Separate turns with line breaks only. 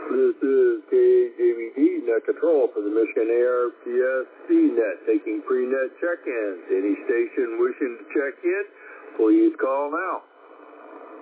This is KJVD Net Control for the Michigan ARPS CNet, taking pre-net check-ins. Any station wishing to check in, please call now.